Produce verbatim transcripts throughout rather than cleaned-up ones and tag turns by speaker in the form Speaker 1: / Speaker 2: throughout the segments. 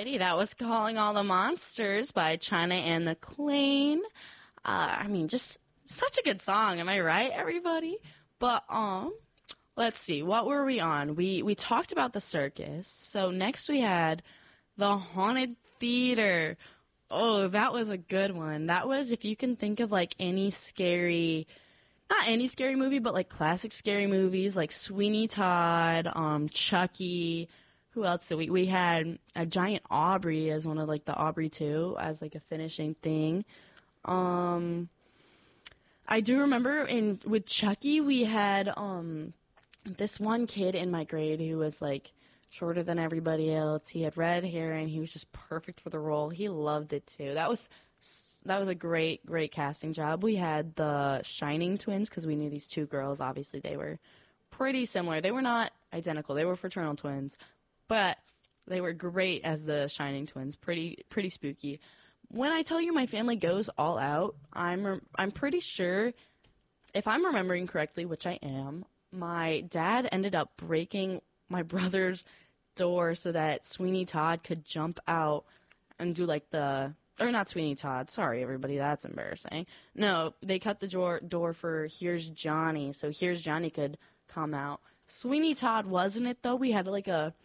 Speaker 1: Alrighty, that was Calling All the Monsters by China and McClain. Uh, I mean, just such a good song, am I right, everybody? But, um, let's see, what were we on? We, we talked about the circus, so next we had the Haunted Theater. Oh, that was a good one. That was, if you can think of, like, any scary, not any scary movie, but, like, classic scary movies, like Sweeney Todd, um, Chucky. Who else did we? We had a giant Aubrey as one of, like, the Aubrey two as, like, a finishing thing. Um, I do remember in with Chucky, we had um this one kid in my grade who was, like, shorter than everybody else. He had red hair, and he was just perfect for the role. He loved it, too. That was that was a great, great casting job. We had the Shining twins, because we knew these two girls. Obviously, they were pretty similar. They were not identical. They were fraternal twins. But they were great as the Shining twins, pretty pretty spooky. When I tell you my family goes all out, I'm re- I'm pretty sure, if I'm remembering correctly, which I am, my dad ended up breaking my brother's door so that Sweeney Todd could jump out and do like the, or not Sweeney Todd, sorry everybody, that's embarrassing. No, they cut the door, door for Here's Johnny, so Here's Johnny could come out. Sweeney Todd wasn't it though, we had like a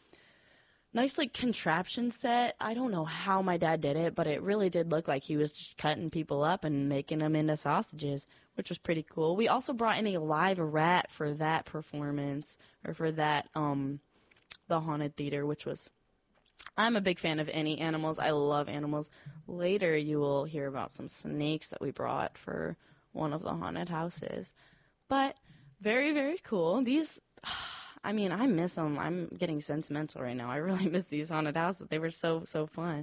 Speaker 1: nice, like, contraption set. I don't know how my dad did it, but it really did look like he was just cutting people up and making them into sausages, which was pretty cool. We also brought in a live rat for that performance, or for that, um, the Haunted Theater, which was, I'm a big fan of any animals. I love animals. Later, you will hear about some snakes that we brought for one of the haunted houses. But very, very cool. These... I mean, I miss them. I'm getting sentimental right now. I really miss these haunted houses. They were so, so fun.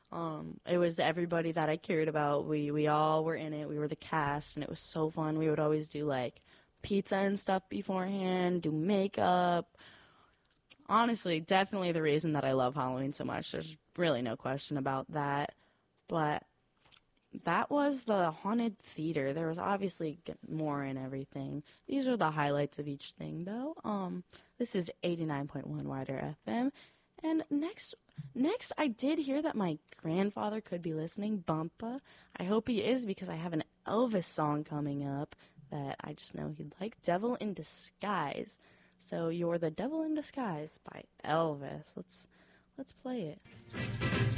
Speaker 1: Um, it was everybody that I cared about. We we all were in it. We were the cast, and it was so fun. We would always do, like, pizza and stuff beforehand, do makeup. Honestly, definitely the reason that I love Halloween so much. There's really no question about that. But that was the Haunted Theater. There was obviously more and everything. These are the highlights of each thing, though. Um, this is eighty-nine point one Wider F M. And next, next, I did hear that my grandfather could be listening, Bumpa. I hope he is, because I have an Elvis song coming up that I just know he'd like. Devil in Disguise. So You're the Devil in Disguise by Elvis. Let's, let's play it.